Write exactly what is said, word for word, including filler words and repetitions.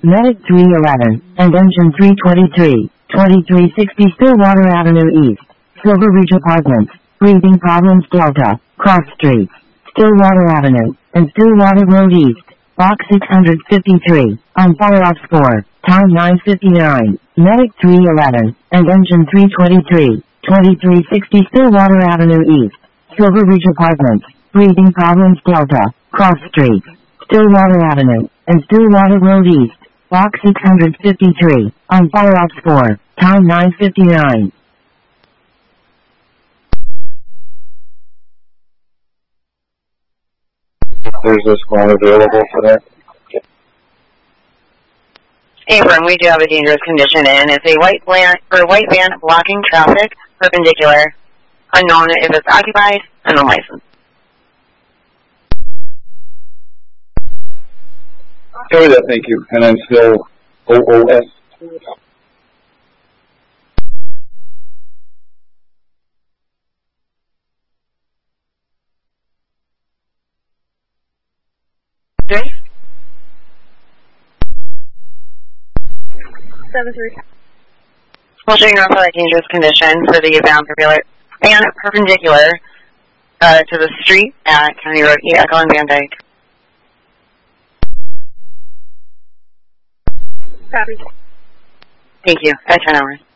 Medic three eleven, and engine three twenty-three, twenty-three sixty Stillwater Avenue East, Silver Ridge Apartments, breathing problems Delta, cross streets, Stillwater Avenue, and Stillwater Road East, Box six hundred fifty-three, on fire ops four, Town nine fifty-nine, Medic three eleven, and engine three twenty-three, twenty-three sixty Stillwater Avenue East, Silver Ridge Apartments, breathing problems Delta, cross streets, Stillwater Avenue, and Stillwater Road East, Box six hundred fifty-three, on fire ops four, Town nine fifty-nine. There's a squad available for that. Abram, we do have a dangerous condition in. It's a white van, or white van blocking traffic, perpendicular, unknown if it's occupied, and unlicensed. Copy that, thank you. And I'm still O O S. Okay. Seven three. We'll show you now for that dangerous condition for the van perpendicular, van perpendicular uh, to the street at County Road E, Echo and Van Dyke. Copy. Thank you. At ten hours.